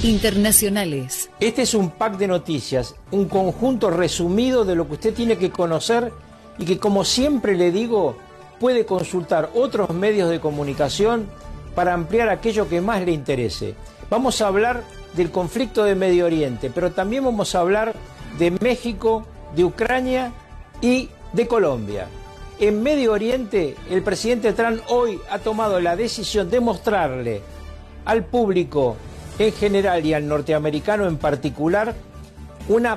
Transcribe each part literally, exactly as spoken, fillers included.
Internacionales. Este es un pack de noticias, un conjunto resumido de lo que usted tiene que conocer y que, como siempre le digo, puede consultar otros medios de comunicación para ampliar aquello que más le interese. Vamos a hablar del conflicto de Medio Oriente, pero también vamos a hablar de México, de Ucrania y de Colombia. En Medio Oriente, el presidente Trump hoy ha tomado la decisión de mostrarle al público en general y al norteamericano en particular una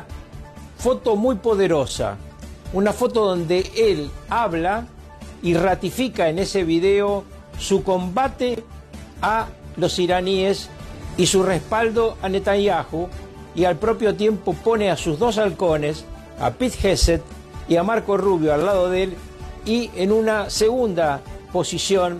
foto muy poderosa, una foto donde él habla y ratifica en ese video su combate a los iraníes y su respaldo a Netanyahu, y al propio tiempo pone a sus dos halcones, a Pete Hegseth y a Marco Rubio, al lado de él, y en una segunda posición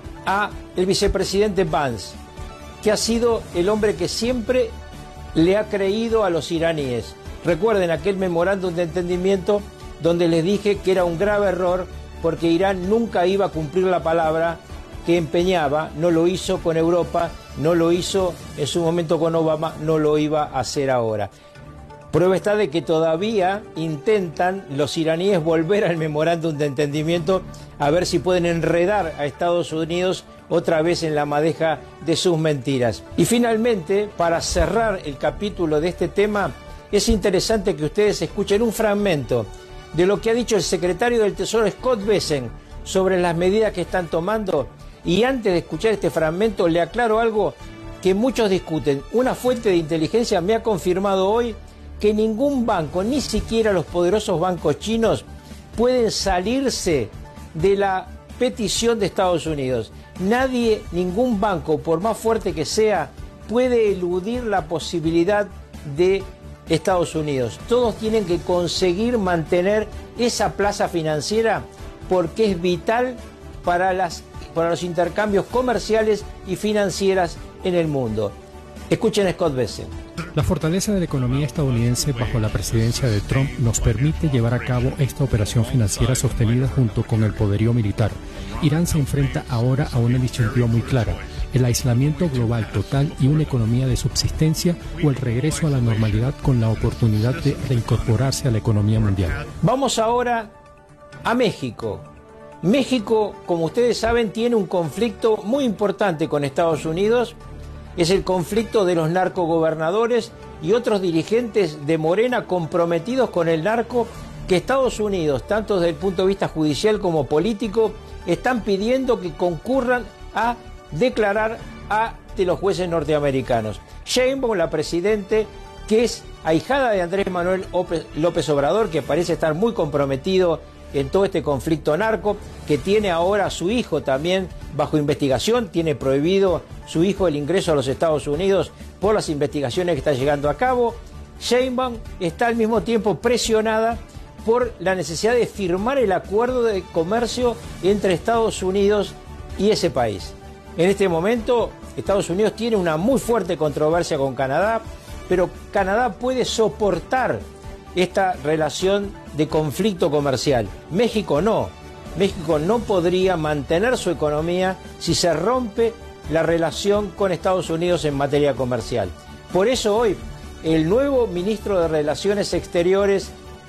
a el vicepresidente Vance, que ha sido el hombre que siempre le ha creído a los iraníes. Recuerden aquel memorándum de entendimiento donde les dije que era un grave error porque Irán nunca iba a cumplir la palabra que empeñaba, no lo hizo con Europa, no lo hizo en su momento con Obama, no lo iba a hacer ahora. Prueba está de que todavía intentan los iraníes volver al memorándum de entendimiento a ver si pueden enredar a Estados Unidos otra vez en la madeja de sus mentiras. Y finalmente, para cerrar el capítulo de este tema, es interesante que ustedes escuchen un fragmento de lo que ha dicho el secretario del Tesoro Scott Bessent sobre las medidas que están tomando. Y antes de escuchar este fragmento, le aclaro algo que muchos discuten. Una fuente de inteligencia me ha confirmado hoy que ningún banco, ni siquiera los poderosos bancos chinos, pueden salirse de la petición de Estados Unidos. Nadie, ningún banco, por más fuerte que sea, puede eludir la posibilidad de Estados Unidos. Todos tienen que conseguir mantener esa plaza financiera porque es vital para, las, para los intercambios comerciales y financieras en el mundo. Escuchen a Scott Bessent. La fortaleza de la economía estadounidense bajo la presidencia de Trump nos permite llevar a cabo esta operación financiera sostenida junto con el poderío militar. Irán se enfrenta ahora a una disyuntiva muy clara: el aislamiento global total y una economía de subsistencia, o el regreso a la normalidad con la oportunidad de reincorporarse a la economía mundial. Vamos ahora a México. México, como ustedes saben, tiene un conflicto muy importante con Estados Unidos. Es el conflicto de los narcogobernadores y otros dirigentes de Morena comprometidos con el narco, que Estados Unidos, tanto desde el punto de vista judicial como político, están pidiendo que concurran a declarar ante los jueces norteamericanos. Sheinbaum, la presidente, que es ahijada de Andrés Manuel López Obrador, que parece estar muy comprometido en todo este conflicto narco, que tiene ahora a su hijo también bajo investigación, tiene prohibido su hijo el ingreso a los Estados Unidos por las investigaciones que está llevando a cabo. Sheinbaum está al mismo tiempo presionada por la necesidad de firmar el acuerdo de comercio entre Estados Unidos y ese país. En este momento, Estados Unidos tiene una muy fuerte controversia con Canadá, pero Canadá puede soportar esta relación de conflicto comercial. México no. México no podría mantener su economía si se rompe la relación con Estados Unidos en materia comercial. Por eso hoy el nuevo ministro de Relaciones Exteriores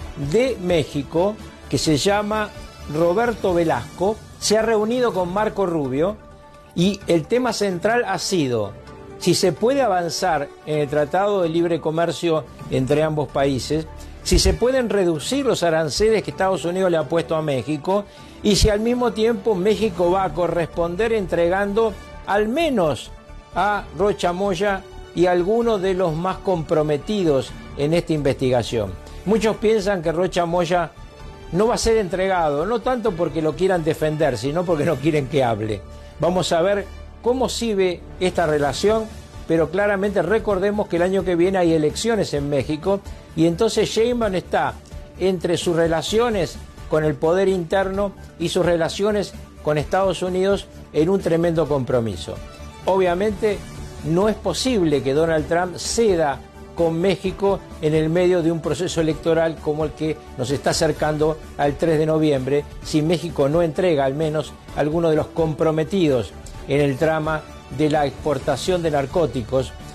de México, que se llama Roberto Velasco, se ha reunido con Marco Rubio y el tema central ha sido si se puede avanzar en el Tratado de Libre Comercio entre ambos países, si se pueden reducir los aranceles que Estados Unidos le ha puesto a México y si al mismo tiempo México va a corresponder entregando al menos a Rocha Moya y a algunos de los más comprometidos en esta investigación. Muchos piensan que Rocha Moya no va a ser entregado, no tanto porque lo quieran defender, sino porque no quieren que hable. Vamos a ver cómo sigue esta relación, pero claramente recordemos que el año que viene hay elecciones en México y entonces Sheinbaum está entre sus relaciones con el poder interno y sus relaciones con Estados Unidos en un tremendo compromiso. Obviamente no es posible que Donald Trump ceda con México en el medio de un proceso electoral como el que nos está acercando al tres de noviembre, si México no entrega al menos algunos de los comprometidos en el trama de la exportación de narcóticos